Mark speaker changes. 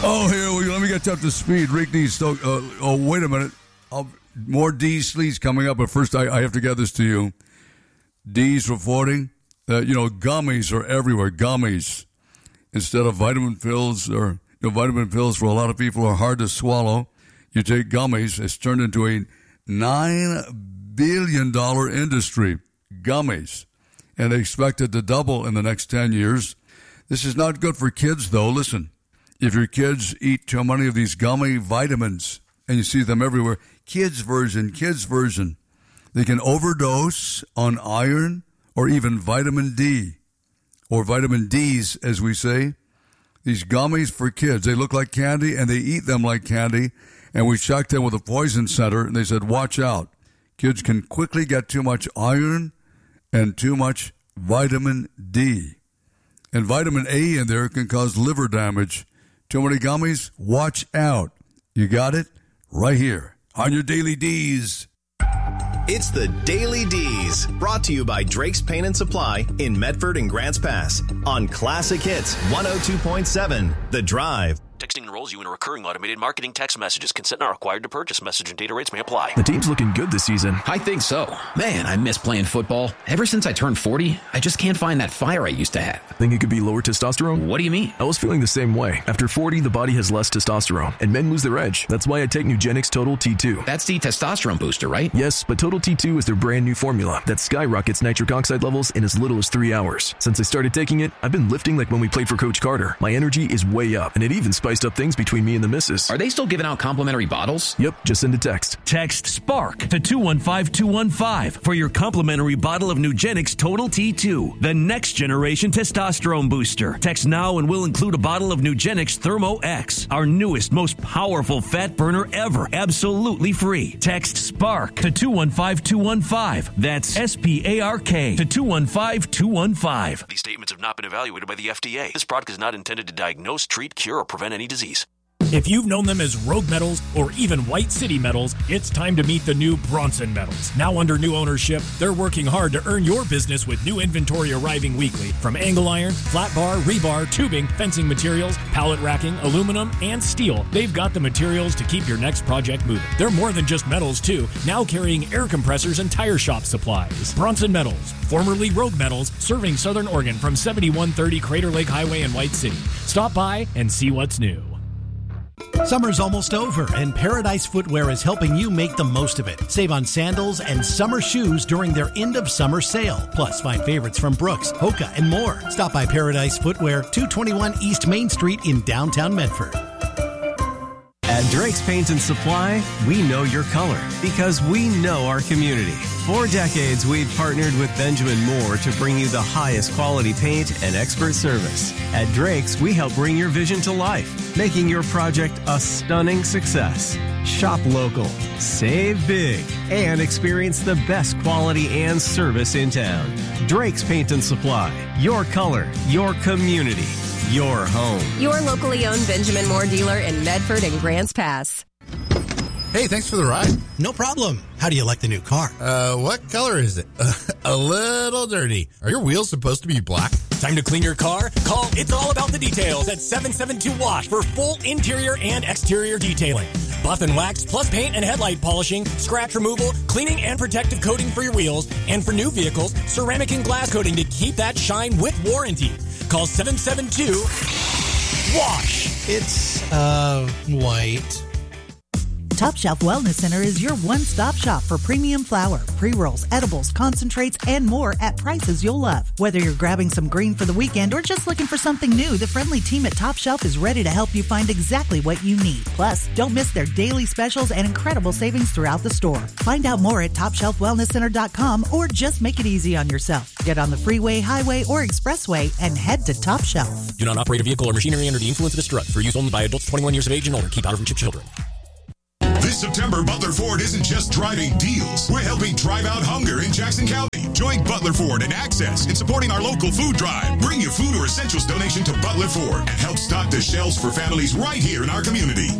Speaker 1: Oh, here, let me get up to speed. Rick needs to, wait a minute. More D's sleaze coming up, but first I have to get this to you. D's reporting that, gummies are everywhere. Gummies. Instead of vitamin pills, or vitamin pills for a lot of people are hard to swallow. You take gummies. It's turned into a $9 billion industry. Gummies. And they expect it to double in the next 10 years. This is not good for kids, though. Listen. If your kids eat too many of these gummy vitamins, and you see them everywhere, kids version, they can overdose on iron or even vitamin D, or vitamin D's, as we say. These gummies for kids, they look like candy, and they eat them like candy. And we checked them with a poison center, and they said, watch out. Kids can quickly get too much iron and too much vitamin D. And vitamin A in there can cause liver damage. Too many gummies? Watch out. You got it? Right here on your Daily D's.
Speaker 2: It's the Daily D's, brought to you by Drake's Paint and Supply in Medford and Grants Pass on Classic Hits 102.7 The Drive.
Speaker 3: Texting enrolls you in a recurring automated marketing text messages. Consent not required to purchase. Message and data rates may apply.
Speaker 4: The team's looking good this season.
Speaker 5: I think so. Man, I miss playing football. Ever since I turned 40, I just can't find that fire I used to have.
Speaker 4: Think it could be lower testosterone?
Speaker 5: What do you mean?
Speaker 4: I was feeling the same way. After 40, the body has less testosterone, and men lose their edge. That's why I take Nugenix Total T2.
Speaker 5: That's the testosterone booster, right?
Speaker 4: Yes, but Total T2 is their brand new formula that skyrockets nitric oxide levels in as little as 3 hours. Since I started taking it, I've been lifting like when we played for Coach Carter. My energy is way up, and it even spiced up things between me and the missus.
Speaker 5: Are they still giving out complimentary bottles?
Speaker 4: Yep, just send a text.
Speaker 6: Text SPARK to 215-215 for your complimentary bottle of Nugenix Total T2, the next generation testosterone booster. Text now and we'll include a bottle of Nugenix Thermo X, our newest, most powerful fat burner ever, absolutely free. Text SPARK to 215-215. That's SPARK to 215-215.
Speaker 3: These statements have not been evaluated by the FDA. This product is not intended to diagnose, treat, cure, or prevent any disease.
Speaker 7: If you've known them as Rogue Metals or even White City Metals, it's time to meet the new Bronson Metals. Now under new ownership, they're working hard to earn your business with new inventory arriving weekly. From angle iron, flat bar, rebar, tubing, fencing materials, pallet racking, aluminum, and steel, they've got the materials to keep your next project moving. They're more than just metals, too, now carrying air compressors and tire shop supplies. Bronson Metals, formerly Rogue Metals, serving Southern Oregon from 7130 Crater Lake Highway in White City. Stop by and see what's new.
Speaker 8: Summer's almost over, and Paradise Footwear is helping you make the most of it. Save on sandals and summer shoes during their end-of-summer sale. Plus, find favorites from Brooks, Hoka, and more. Stop by Paradise Footwear, 221 East Main Street in downtown Medford.
Speaker 9: At Drake's Paint and Supply, we know your color because we know our community. For decades, we've partnered with Benjamin Moore to bring you the highest quality paint and expert service. At Drake's, we help bring your vision to life, making your project a stunning success. Shop local, save big, and experience the best quality and service in town. Drake's Paint and Supply. Your color, your community, your home.
Speaker 10: Your locally owned Benjamin Moore dealer in Medford and Grants Pass.
Speaker 11: Hey, thanks for the ride.
Speaker 8: No problem. How do you like the new car?
Speaker 11: What color is it? A little dirty. Are your wheels supposed to be black?
Speaker 7: Time to clean your car? Call It's All About the Details at 772 Wash for full interior and exterior detailing. Buff and wax plus paint and headlight polishing, scratch removal, cleaning and protective coating for your wheels, and for new vehicles, ceramic and glass coating to keep that shine with warranty. Call 772 Wash.
Speaker 8: It's, white.
Speaker 12: Top Shelf Wellness Center is your one-stop shop for premium flour, pre-rolls, edibles, concentrates, and more at prices you'll love. Whether you're grabbing some green for the weekend or just looking for something new, the friendly team at Top Shelf is ready to help you find exactly what you need. Plus, don't miss their daily specials and incredible savings throughout the store. Find out more at TopShelfWellnessCenter.com or just make it easy on yourself. Get on the freeway, highway, or expressway and head to Top Shelf.
Speaker 7: Do not operate a vehicle or machinery under the influence of this drug. For use only by adults 21 years of age and older. Keep out of reach of children.
Speaker 13: This September, Butler Ford isn't just driving deals. We're helping drive out hunger in Jackson County. Join Butler Ford and Access in supporting our local food drive. Bring your food or essentials donation to Butler Ford and help stock the shelves for families right here in our community.